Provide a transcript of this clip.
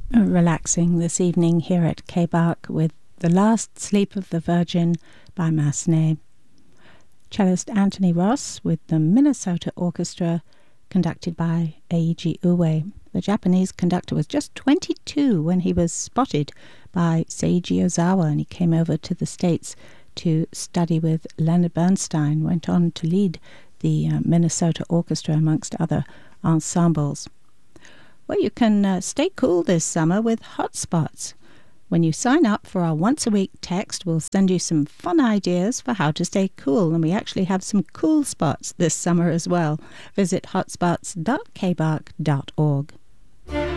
Relaxing this evening here at K-Bach with The Last Sleep of the Virgin by Massenet. Cellist Anthony Ross with the Minnesota Orchestra, conducted by Eiji Uwe. The Japanese conductor was just 22 when he was spotted by Seiji Ozawa, and he came over to the States to study with Leonard Bernstein, went on to lead the Minnesota Orchestra amongst other ensembles. Well, you can stay cool this summer with Hotspots. When you sign up for our once-a-week text, we'll send you some fun ideas for how to stay cool, and we actually have some cool spots this summer as well. Visit hotspots.kbach.org.